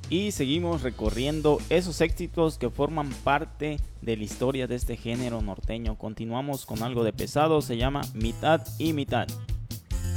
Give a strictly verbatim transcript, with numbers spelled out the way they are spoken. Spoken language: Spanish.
y seguimos recorriendo esos éxitos que forman parte de la historia de este género norteño. Continuamos con algo de pesado, se llama Mitad y Mitad.